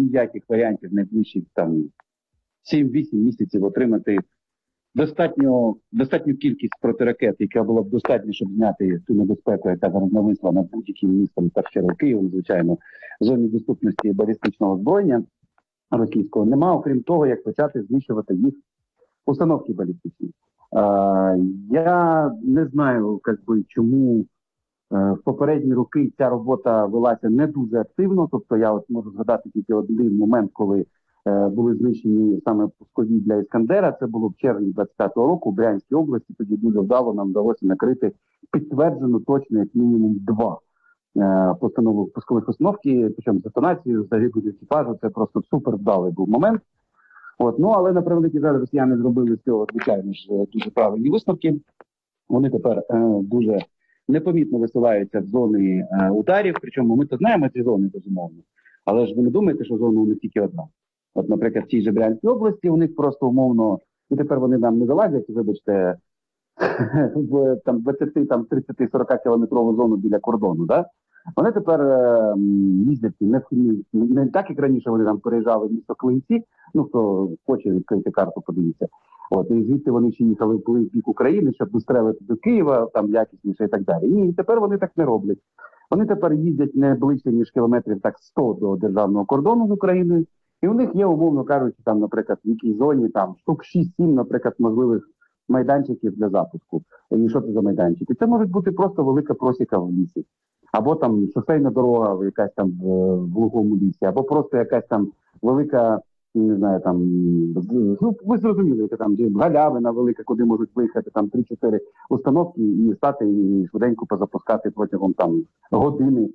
ніяких варіантів найближчих там 7-8 місяців отримати достатню кількість протиракет, яка була б достатня, щоб зняти ту небезпеку, яка зараз нависла над будь-яким містом, перш чергу Києвом, звичайно, в зоні доступності балістичного озброєння російського, нема, окрім того, як почати знищувати їх установки балістичні. Я не знаю, чому в попередні роки ця робота велася не дуже активно, тобто я от можу згадати тільки один момент, коли були знищені саме пускові для Іскандера, це було в червні 25-го року в Брянській області, тоді дуже вдало нам вдалося накрити підтверджено точно як мінімум 2 постановок пускових установки, причому з детонацією, з загибелью екіпажу, це просто супер вдалий був момент. Але на превеликий жаль, росіяни зробили з цього, звичайно ж, дуже правильні висновки. Вони тепер дуже непомітно висилаються в зони ударів, причому ми то знаємо ці зони, безумовно, але ж ви не думаєте, що зона у них тільки одна. От, наприклад, в тій же Брянській області у них просто умовно, і тепер вони нам не залазять, вибачте, в там 20, там 30-40 кілометрову зону біля кордону, да? Вони тепер їздять не так, як раніше вони там переїжджали в місто Клинці, хто хоче відкрити карту, подивіться. І звідти вони ще їхали в бік України, щоб дострелити до Києва, там якісніше і так далі. Ні, тепер вони так не роблять. Вони тепер їздять не ближче, ніж кілометрів так 100 до державного кордону з Україною. І у них є, умовно кажучи, там, наприклад, в якій зоні там штук 6-7, наприклад, можливих майданчиків для запуску. І що це за майданчики? Це може бути просто велика просіка в лісі. Або там шосейна дорога якась там в глухому лісі, або просто якась там велика, не знаю, там, ви зрозуміли, яка там галявина велика, куди можуть виїхати там 3-4 установки і стати і швиденько позапускати протягом там години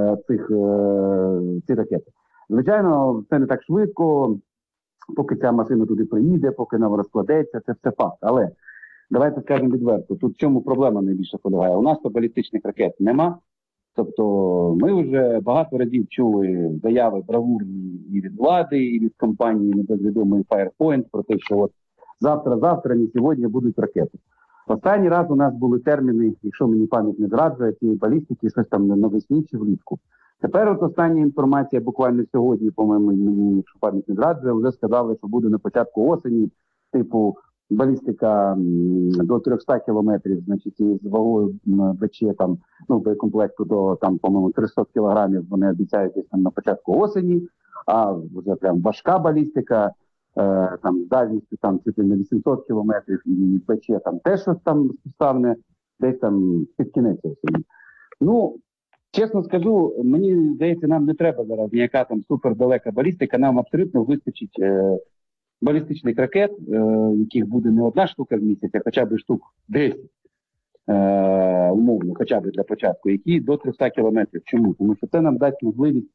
ці ракети. Звичайно, це не так швидко, поки ця машина туди приїде, поки вона розкладеться, це все факт. Але давайте скажемо відверто, тут в чому проблема найбільше полягає. У нас то балістичних ракет нема. Тобто ми вже багато разів чули заяви бравурні і від влади, і від компанії небезвідомої Firepoint про те, що от завтра, не сьогодні будуть ракети. Останній раз у нас були терміни, якщо мені пам'ять не зраджує, цієї балістики, щось там навесні чи влітку. Тепер от остання інформація, буквально сьогодні, по-моєму, мені, якщо пам'ять не зраджує, вже сказали, що буде на початку осені, типу балістика до 300 кілометрів, значить, із вагою БЧ, там, боєкомплекту до, там, по-моєму, 300 кілограмів вони обіцяють десь там на початку осені, а вже прям важка балістика, там, з дальністю там, чуть на 800 кілометрів, і БЧ там теж щось там співставне, десь там під кінець осені. Чесно скажу, мені здається, нам не треба зараз ніяка там супердалека балістика, нам абсолютно вистачить балістичних ракет, яких буде не одна штука в місяць, а хоча б штук 10, умовно, хоча б для початку, які до 300 кілометрів. Чому? Тому що це нам дасть можливість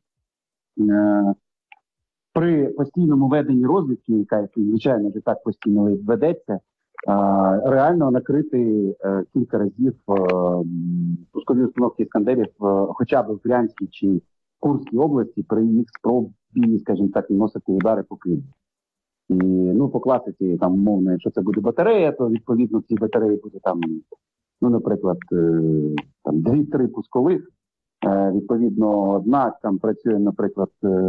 при постійному веденні розвідки, яка, звичайно, вже так постійно ведеться, реально накрити кілька разів пускові установки Іскандерів хоча б в Брянській чи Курській області при їх спробі, скажімо так, наносити удари по Києву. І, по класиці, там, умовно, якщо це буде батарея, то, відповідно, в цій батареї буде там, наприклад, там 2-3 пускових. Відповідно, одна там працює, наприклад,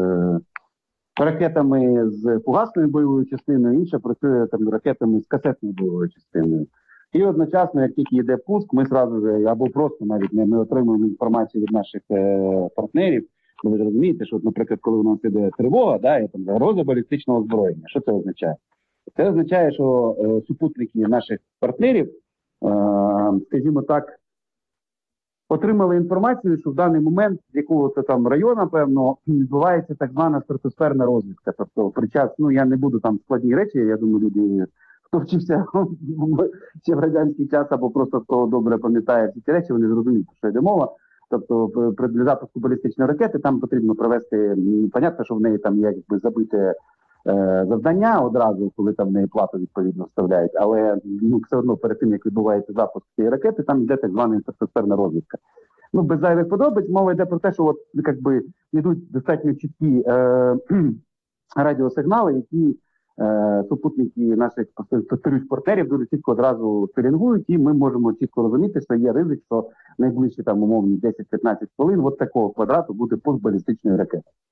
ракетами з фугасною бойовою частиною, інша працює там ракетами з касетною бойовою частиною. І одночасно, як тільки йде пуск, ми зразу, або просто навіть ми отримуємо інформацію від наших партнерів. Ви ж розумієте, що, наприклад, коли у нас іде тривога, да, є там загроза балістичного озброєння. Що це означає? Це означає, що супутники наших партнерів, скажімо так, отримали інформацію, що в даний момент з якогось там району, певно, відбувається так звана стратосферна розвідка. Тобто, при час, я не буду там складні речі, я думаю, люди, хто вчився ще в радянський час, або просто хто добре пам'ятає ці речі, вони зрозуміють, що йде мова. Тобто, для запуску балістичної ракети там потрібно провести, понятно, що в неї там є забите завдання одразу, коли там в неї плату відповідно вставляють, але все одно перед тим, як відбувається запуск цієї ракети, там йде так звана інфраструктурна розвідка. Без зайвих подробиць мова йде про те, що йдуть достатньо чіткі радіосигнали, які супутники наших партнерів дуже чітко одразу пілінгують, і ми можемо чітко розуміти, що є ризик, що найближчі там умовні 10-15 хвилин от такого квадрату буде пуск балістичної ракети.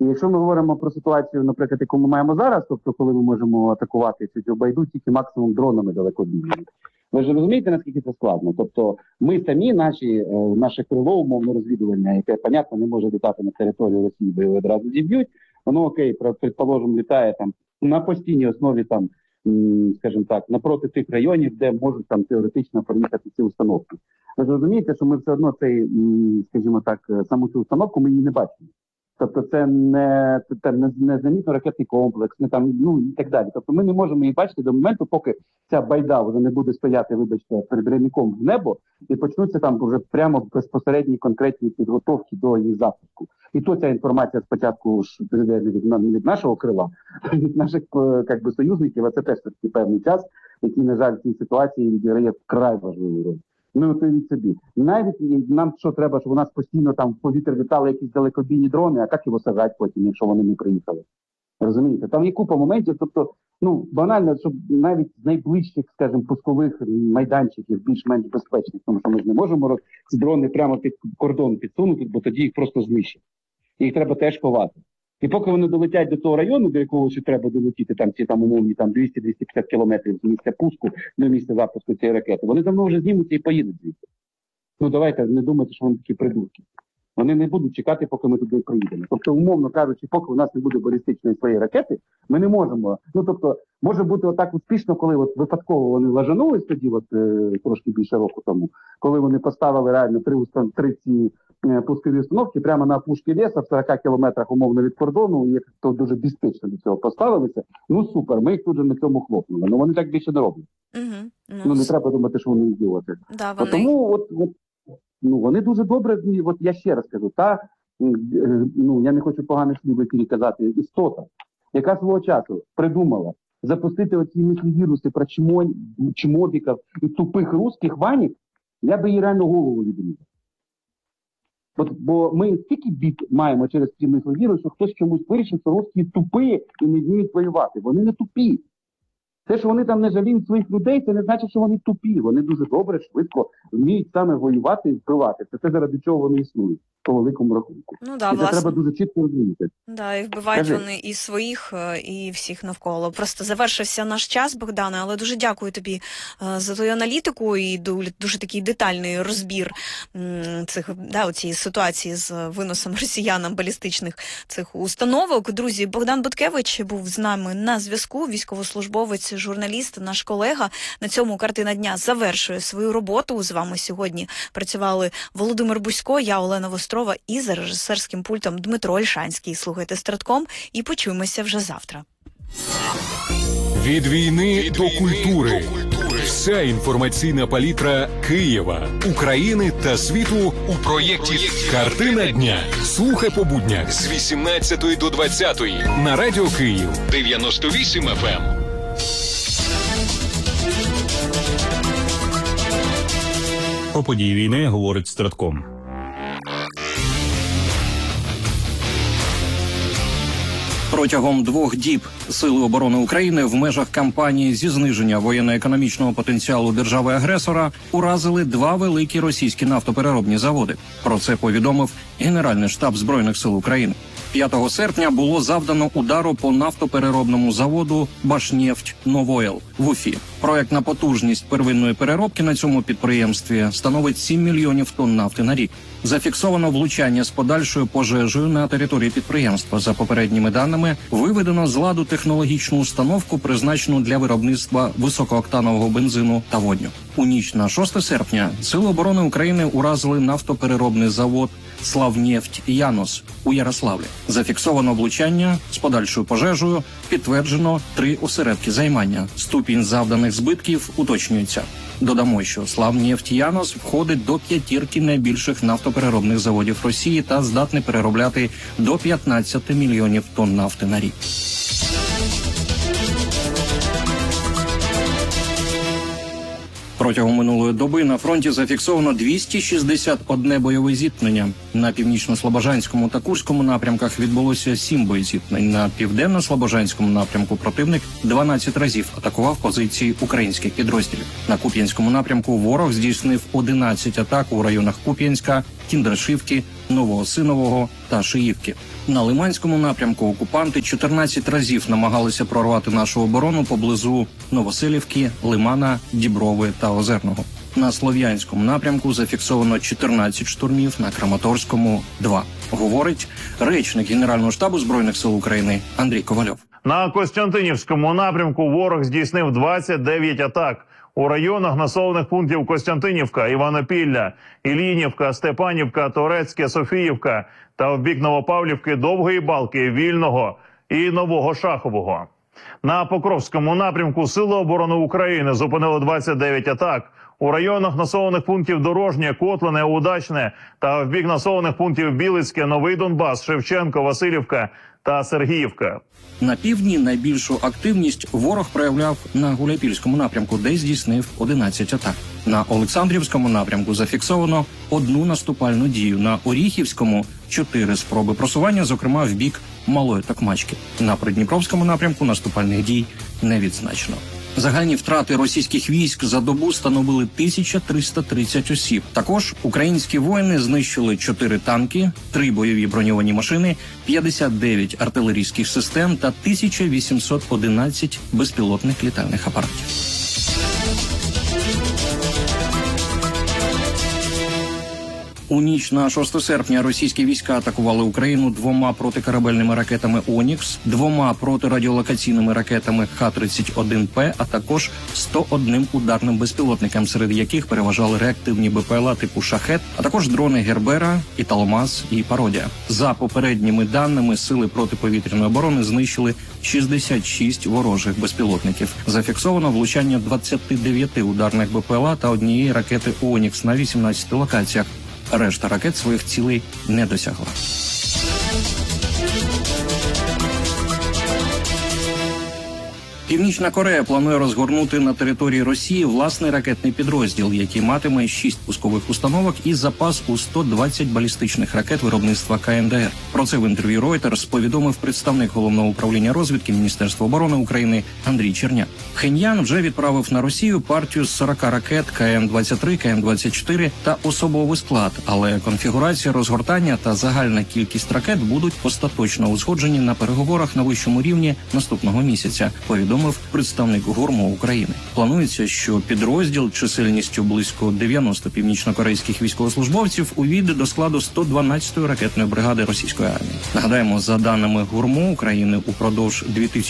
І якщо ми говоримо про ситуацію, наприклад, яку ми маємо зараз, тобто коли ми можемо атакувати цю байду тільки максимум дронами далекобійними, ви ж розумієте, наскільки це складно? Тобто ми самі, наше крило умовно розвідувальне, яке, понятно, не може літати на територію Росії, бо його одразу зіб'ють, воно, окей, предположимо, літає там на постійній основі, там, скажімо так, напроти тих районів, де можуть там теоретично проїхати ці установки. Ви розумієте, що ми все одно цей, скажімо так, саму цю установку ми її не бачимо. Тобто це не зенітно-ракетний комплекс, не там, і так далі. Тобто ми не можемо її бачити до моменту, поки ця байда вже не буде стояти, вибачте, перед рейником в небо, і почнуться там вже прямо безпосередні конкретні підготовки до її запуску. І то ця інформація спочатку ж прийде від нашого крила, від наших союзників, а це теж такий певний час, який, на жаль, в цій ситуації відіграє вкрай важливу роль. От собі. Навіть нам що треба, щоб у нас постійно там в повітря літали якісь далекобійні дрони, а як його сажати потім, якщо вони не приїхали? Розумієте? Там є купа моментів, тобто, банально, щоб навіть з найближчих, скажімо, пускових майданчиків більш-менш безпечних, тому що ми ж не можемо ці дрони прямо під кордон підсунути, бо тоді їх просто знищать. Їх треба теж ховати. І поки вони долетять до того району, до якого ще треба долетіти, там ці умовні 200-250 кілометрів з місця пуску до місця запуску цієї ракети, вони давно вже знімуться і поїдуть звідти. Давайте не думайте, що вони такі придурки. Вони не будуть чекати, поки ми туди приїдемо. Тобто, умовно кажучи, поки у нас не буде балістичної своєї ракети, ми не можемо. Може бути отак успішно, коли випадково вони лажанулись тоді, трошки більше року тому, коли вони поставили реально три ці пускові установки прямо на опушці лісу в 40 кілометрах умовно від кордону, і то дуже безпечно до цього поставилися. Супер, ми їх тут же на цьому хлопнули. Вони так більше не роблять. Не треба думати, що вони ідіоти. Да, Тому вони дуже добре, я ще раз кажу, я не хочу поганих слів в ефірі казати, істота, яка свого часу придумала запустити оці мислі-віруси про чмобіків і тупих русських ванік, я би їй реально голову відрізав. Бо ми стільки бід маємо через ці мисловіри, що хтось чомусь вирішив, що русські тупі і не вміють воювати. Вони не тупі. Те, що вони там не жаліють своїх людей, це не значить, що вони тупі. Вони дуже добре, швидко вміють саме воювати і вбивати. Це те, заради чого вони існують. По великому рахунку. І це треба дуже чітко розуміти. Да, і вбивають вони і своїх, і всіх навколо. Просто завершився наш час, Богдане, але дуже дякую тобі за твою аналітику і дуже такий детальний розбір цієї ситуації з виносом росіянам балістичних цих установок. Друзі, Богдан Буткевич був з нами на зв'язку, військовослужбовець, журналіст, наш колега. На цьому «Картина дня» завершує свою роботу. З вами сьогодні працювали Володимир Бусько, я Олена Вострова і за режисерським пультом Дмитро Ольшанський. Слухайте «Стратком» і почуємося вже завтра. Від війни до культури. Вся інформаційна палітра Києва, України та світу у проєкті «Картина дня». Слухай по буднях з 18 до 20 на Радіо Київ 98 FM. Про події війни говорить «Стратком». Протягом 2 діб Сили оборони України в межах кампанії зі зниження воєнно-економічного потенціалу держави-агресора уразили 2 великі російські нафтопереробні заводи. Про це повідомив Генеральний штаб Збройних сил України. 5 серпня було завдано удару по нафтопереробному заводу «Башнефть-Новойл» в Уфі. Проектна потужність первинної переробки на цьому підприємстві становить 7 мільйонів тонн нафти на рік. Зафіксовано влучання з подальшою пожежею на території підприємства. За попередніми даними, виведено з ладу технологічну установку, призначену для виробництва високооктанового бензину та водню. У ніч на 6 серпня Сили оборони України уразили нафтопереробний завод «Славнефть-Янос» у Ярославлі. Зафіксовано влучання з подальшою пожежею, підтверджено 3 осередки займання. Ступінь завданих збитків уточнюється. Додамо, що «Славнефть-Янос» входить до 5 найбільших нафтопереробних заводів Росії та здатний переробляти до 15 мільйонів тонн нафти на рік. Протягом минулої доби на фронті зафіксовано 261 бойове зіткнення. На північно-слобожанському та Курському напрямках відбулося 7 боєзіткнень. На південно-слобожанському напрямку противник 12 разів атакував позиції українських підрозділів. На Куп'янському напрямку ворог здійснив 11 атак у районах Куп'янська, Кіндрашівки, Новоосинового та Шиївки. На Лиманському напрямку окупанти 14 разів намагалися прорвати нашу оборону поблизу Новоселівки, Лимана, Діброви та Озерного. На Слов'янському напрямку зафіксовано 14 штурмів, на Краматорському – 2. Говорить речник Генерального штабу Збройних сил України Андрій Ковальов. На Костянтинівському напрямку ворог здійснив 29 атак. У районах населених пунктів Костянтинівка, Іванопілля, Ільїнівка, Степанівка, Торецьке, Софіївка та в бік Новопавлівки, Довгої Балки, Вільного і Нового Шахового. На Покровському напрямку Сили оборони України зупинили 29 атак. У районах населених пунктів Дорожнє, Котлине, Удачне та в бік населених пунктів Білицьке, Новий Донбас, Шевченко, Василівка та Сергіївка. На півдні найбільшу активність ворог проявляв на Гуляйпільському напрямку, де здійснив 11 атак. На Олександрівському напрямку зафіксовано 1 наступальну дію. На Оріхівському – 4 спроби просування, зокрема в бік Малої Токмачки. На Придніпровському напрямку наступальних дій не відзначено. Загальні втрати російських військ за добу становили 1330 осіб. Також українські воїни знищили 4 танки, 3 бойові броньовані машини, 59 артилерійських систем та 1811 безпілотних літальних апаратів. У ніч на 6 серпня російські війська атакували Україну 2 протикорабельними ракетами «Онікс», 2 протирадіолокаційними ракетами Х-31П, а також 101 ударним безпілотником, серед яких переважали реактивні БПЛА типу «Шахет», а також дрони «Гербера», «Італмаз» і «Пародія». За попередніми даними, сили протиповітряної оборони знищили 66 ворожих безпілотників. Зафіксовано влучання 29 ударних БПЛА та 1 ракети «Онікс» на 18 локаціях. Решта ракет своїх цілей не досягла. Північна Корея планує розгорнути на території Росії власний ракетний підрозділ, який матиме 6 пускових установок і запас у 120 балістичних ракет виробництва КНДР. Про це в інтерв'ю Reuters повідомив представник Головного управління розвідки Міністерства оборони України Андрій Черняк. Пхеньян вже відправив на Росію партію з 40 ракет КН-23, КН-24 та особовий склад, але конфігурація розгортання та загальна кількість ракет будуть остаточно узгоджені на переговорах на вищому рівні наступного місяця, повідомив представник ГУРМО України. Планується, що підрозділ чисельністю близько 90 північнокорейських військовослужбовців увійде до складу 112-ї ракетної бригади російської армії. Нагадаємо, за даними ГУРМО України, упродовж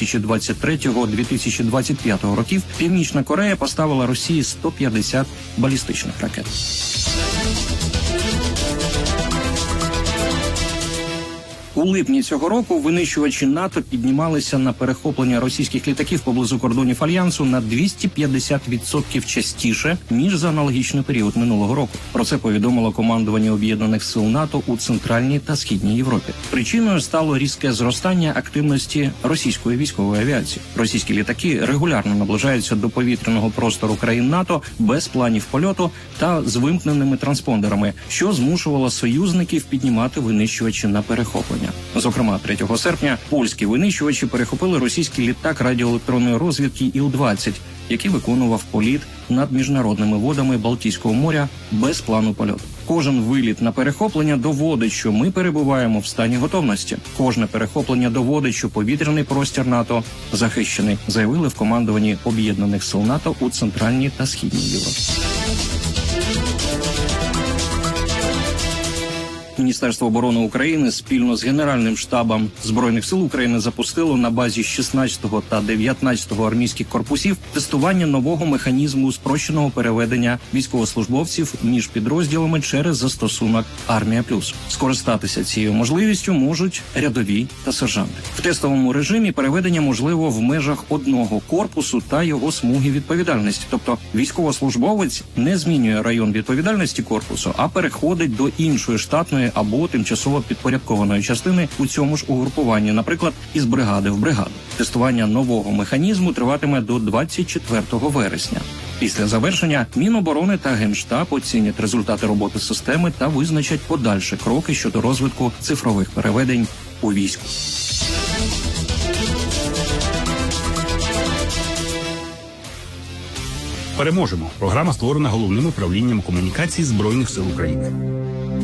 2023-2025 років Північна Корея поставила Росії 150 балістичних ракет. У липні цього року винищувачі НАТО піднімалися на перехоплення російських літаків поблизу кордонів Альянсу на 250% частіше, ніж за аналогічний період минулого року. Про це повідомило командування Об'єднаних сил НАТО у Центральній та Східній Європі. Причиною стало різке зростання активності російської військової авіації. Російські літаки регулярно наближаються до повітряного простору країн НАТО без планів польоту та з вимкненими транспондерами, що змушувало союзників піднімати винищувачі на перехоплення. Зокрема, 3 серпня польські винищувачі перехопили російський літак радіоелектронної розвідки Іл-20, який виконував політ над міжнародними водами Балтійського моря без плану польоту. Кожен виліт на перехоплення доводить, що ми перебуваємо в стані готовності. Кожне перехоплення доводить, що повітряний простір НАТО захищений, заявили в командуванні Об'єднаних сил НАТО у Центральній та Східній Європі. Міністерство оборони України спільно з Генеральним штабом Збройних сил України запустило на базі 16-го та 19-го армійських корпусів тестування нового механізму спрощеного переведення військовослужбовців між підрозділами через застосунок «Армія Плюс». Скористатися цією можливістю можуть рядові та сержанти. В тестовому режимі переведення можливо в межах одного корпусу та його смуги відповідальності. Тобто військовослужбовець не змінює район відповідальності корпусу, а переходить до іншої штатної або тимчасово підпорядкованої частини у цьому ж угрупуванні, наприклад, із бригади в бригаду. Тестування нового механізму триватиме до 24 вересня. Після завершення Міноборони та Генштаб оцінять результати роботи системи та визначать подальші кроки щодо розвитку цифрових переведень у війську. Переможемо. Програма створена Головним управлінням комунікацій Збройних сил України.